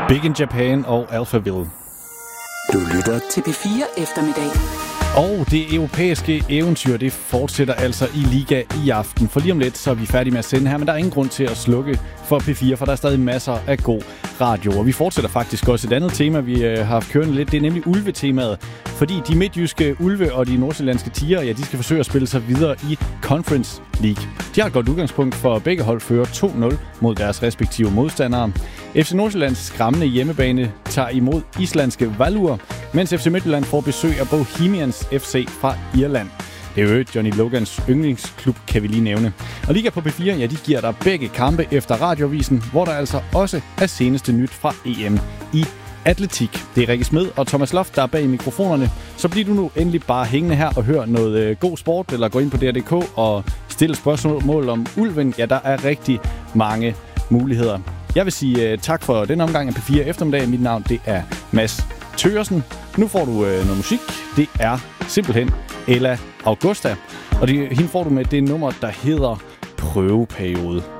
Big in Japan og Alphaville. Du lytter til P4 Eftermiddag. Og det europæiske eventyr, det fortsætter altså i Liga i aften. For lige om lidt, så er vi færdige med at sende her, men der er ingen grund til at slukke for P4, for der er stadig masser af god radio. Og vi fortsætter faktisk også et andet tema, vi har haft kørende lidt. Det er nemlig ulvetemaet. Fordi de midtjyske ulve og de nordsjællandske tiger, ja, de skal forsøge at spille sig videre i Conference League. De har et godt udgangspunkt for begge hold fører 2-0 mod deres respektive modstandere. FC Nordsjællands skræmmende hjemmebane tager imod islandske Valur, mens FC Midtjylland får besøg af Bohemians FC fra Irland. Det er jo Johnny Logans yndlingsklub, kan vi lige nævne. Og Liga på P4, ja, de giver dig begge kampe efter radioavisen, hvor der altså også er seneste nyt fra EM i atletik. Det er Rikke Smed og Thomas Loft, der er bag mikrofonerne. Så bliver du nu endelig bare hængende her og hør noget god sport, eller gå ind på DR.dk og stille spørgsmål om ulven. Ja, der er rigtig mange muligheder. Jeg vil sige tak for den omgang af P4 Eftermiddag. Mit navn, det er Mads Thøgersen. Nu får du noget musik. Det er simpelthen Ella Augusta. Og hende får du med det nummer, der hedder Prøveperiode.